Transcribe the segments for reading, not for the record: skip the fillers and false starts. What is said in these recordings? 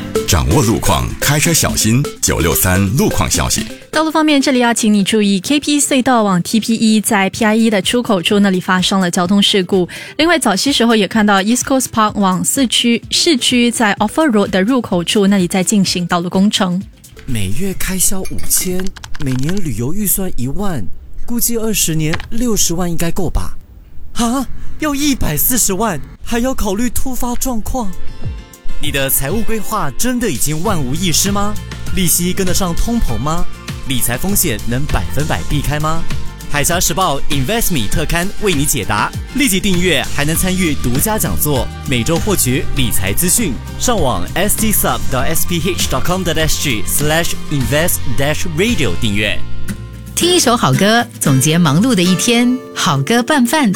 掌握路况，开车小心。963路况消息。 道路方面，这里要请你注意 KP 隧道往 TP1 在 PIE 的出口处那里发生了交通事故。另外早些时候也看到 East Coast Park 往市区在 Offer Road 的入口处那里在进行道路工程。 每月开销5000，每年旅游预算1万，估计20年60万应该够吧？啊，要140万，还要考虑突发状况。你的财务规划真的已经万无一失吗？利息跟得上通膨吗？理财风险能100%避开吗？海峡时报 InvestMe 特刊为你解答，立即订阅还能参与独家讲座，每周获取理财资讯。上网 stsub.sph.com.sg/invest-radio 订阅。 听一首好歌，总结忙碌的一天，好歌拌饭。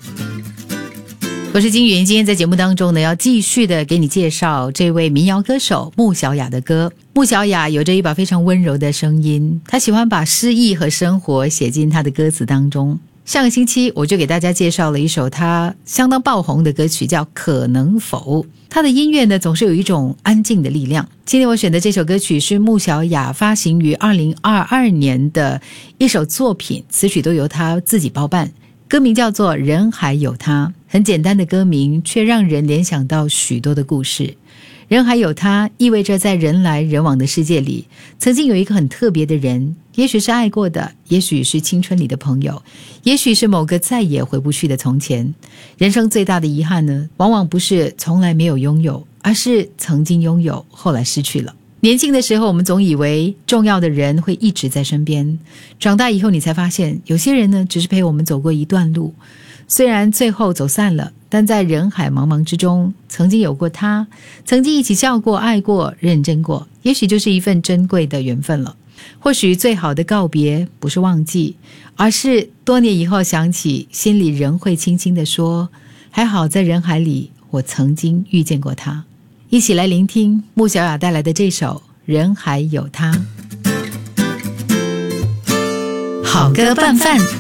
我是金云，今天在节目当中呢，要继续的给你介绍这位民谣歌手穆小雅的歌。穆小雅有着一把非常温柔的声音，她喜欢把诗意和生活写进她的歌词当中。上个星期我就给大家介绍了一首她相当爆红的歌曲，叫《可能否》。她的音乐呢，总是有一种安静的力量。今天我选的这首歌曲是穆小雅发行于2022年的一首作品，词曲都由她自己包办。歌名叫做《人还有他》，很简单的歌名，却让人联想到许多的故事。人还有他，意味着在人来人往的世界里，曾经有一个很特别的人，也许是爱过的，也许是青春里的朋友，也许是某个再也回不去的从前。人生最大的遗憾呢，往往不是从来没有拥有，而是曾经拥有，后来失去了。年轻的时候，我们总以为重要的人会一直在身边，长大以后你才发现，有些人呢，只是陪我们走过一段路，虽然最后走散了，但在人海茫茫之中，曾经有过他，曾经一起笑过、爱过、认真过，也许就是一份珍贵的缘分了。或许最好的告别不是忘记，而是多年以后想起，心里仍会轻轻地说，还好在人海里我曾经遇见过他。一起来聆听穆小雅带来的这首《人还有他》。好歌拌饭。